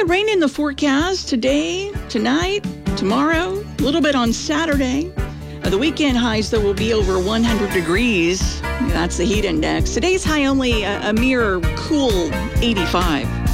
rain in the forecast today, tonight, tomorrow, a little bit on Saturday. The weekend highs, though, will be over 100 degrees. That's the heat index. Today's high only a mere cool 85.